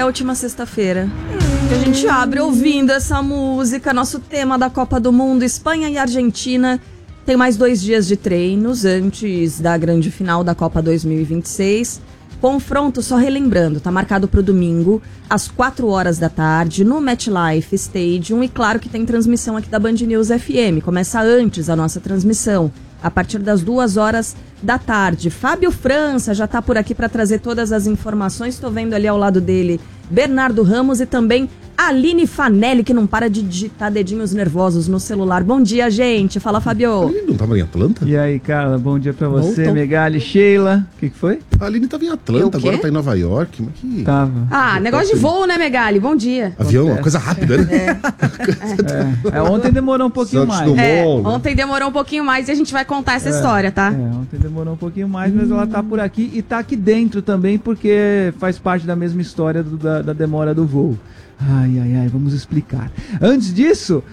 a última sexta-feira. Que a gente abre ouvindo essa música, nosso tema da Copa do Mundo, Espanha e Argentina. Tem mais 2 dias de treinos antes da grande final da Copa 2026. Confronto, só relembrando, tá marcado pro domingo, às 4 horas da tarde, no MetLife Stadium. E claro que tem transmissão aqui da Band News FM. Começa antes a nossa transmissão, a partir das 2 horas da tarde. Fábio França já tá por aqui para trazer todas as informações. Tô vendo ali ao lado dele Bernardo Ramos e também Aline Fanelli, que não para de digitar dedinhos nervosos no celular. Bom dia, gente. Fala, Fabio. A Aline não tava em Atlanta? E aí, Carla, bom dia pra você, Voltou. Megali, Sheila. O que foi? A Aline tava em Atlanta, agora tá em Nova York. Mas que... Tava. Ah, negócio de voo, né, Megali? Bom dia. Avião, uma coisa rápida, né? Ontem demorou um pouquinho Santos mais. Dumont, né? Ontem demorou um pouquinho mais e a gente vai contar essa história, tá? Ontem demorou um pouquinho mais, mas ela tá por aqui e tá aqui dentro também, porque faz parte da mesma história da demora do voo. Ai, vamos explicar. Antes disso,